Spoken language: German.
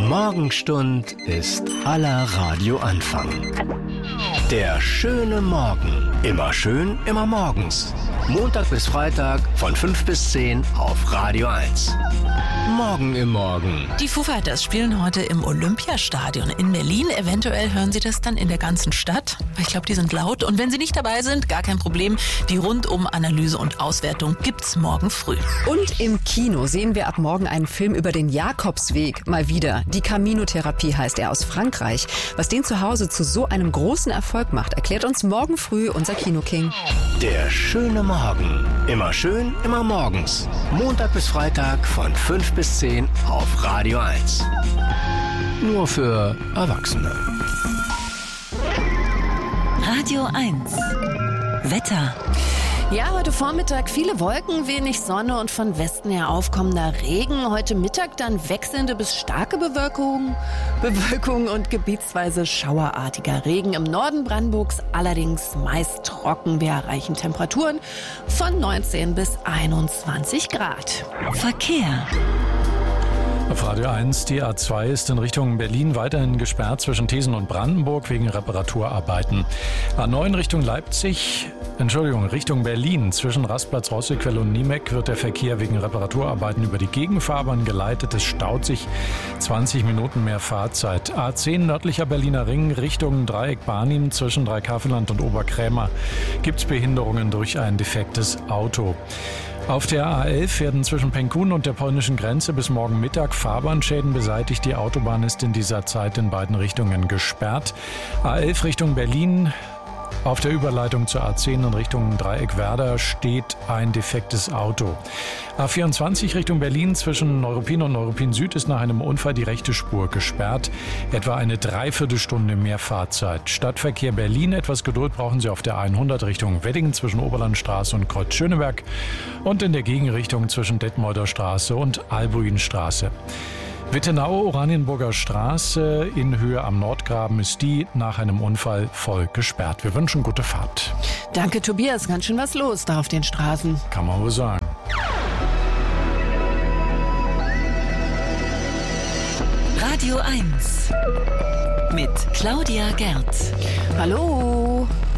Morgenstund ist aller Radioanfang. Der schöne Morgen. Immer schön, immer morgens. Montag bis Freitag von 5 bis 10 auf Radio 1. Morgen im Morgen. Die Foo Fighters spielen heute im Olympiastadion in Berlin. Eventuell hören Sie das dann in der ganzen Stadt. Ich glaube, die sind laut. Und wenn Sie nicht dabei sind, gar kein Problem. Die Rundum-Analyse und Auswertung gibt's morgen früh. Und im Kino sehen wir ab morgen einen Film über den Jakobsweg. Mal wieder. Die Camino-Therapie heißt er, aus Frankreich. Was den zu Hause zu so einem großen Erfolg macht, erklärt uns morgen früh unser Kinoking. Der schöne Morgen. Immer schön, immer morgens. Montag bis Freitag von 5 bis 10 auf Radio 1. Nur für Erwachsene. Radio 1. Wetter. Ja, heute Vormittag viele Wolken, wenig Sonne und von Westen her aufkommender Regen. Heute Mittag dann wechselnde bis starke Bewölkung und gebietsweise schauerartiger Regen. Im Norden Brandenburgs allerdings meist trocken. Wir erreichen Temperaturen von 19 bis 21 Grad. Verkehr. Auf Radio 1, die A2 ist in Richtung Berlin weiterhin gesperrt zwischen Thesen und Brandenburg wegen Reparaturarbeiten. A9 Richtung Berlin zwischen Rastplatz Rossequelle und Niemeck wird der Verkehr wegen Reparaturarbeiten über die Gegenfahrbahn geleitet. Es staut sich 20 Minuten mehr Fahrzeit. A10 nördlicher Berliner Ring Richtung Dreieck Barnim zwischen Dreikafelland und Oberkrämer gibt es Behinderungen durch ein defektes Auto. Auf der A11 werden zwischen Penkun und der polnischen Grenze bis morgen Mittag Fahrbahnschäden beseitigt. Die Autobahn ist in dieser Zeit in beiden Richtungen gesperrt. A11 Richtung Berlin. Auf der Überleitung zur A10 in Richtung Dreieck Werder steht ein defektes Auto. A24 Richtung Berlin zwischen Neuruppin und Neuruppin Süd ist nach einem Unfall die rechte Spur gesperrt. Etwa eine Dreiviertelstunde mehr Fahrzeit. Stadtverkehr Berlin, etwas Geduld brauchen Sie auf der 100 Richtung Wedding zwischen Oberlandstraße und Kreuz Schöneberg und in der Gegenrichtung zwischen Detmolder Straße und Albuinstraße. Wittenau, Oranienburger Straße in Höhe am Nordgraben ist die nach einem Unfall voll gesperrt. Wir wünschen gute Fahrt. Danke, Tobias. Ganz schön was los da auf den Straßen. Kann man wohl sagen. Radio 1 mit Claudia Gerz. Hallo.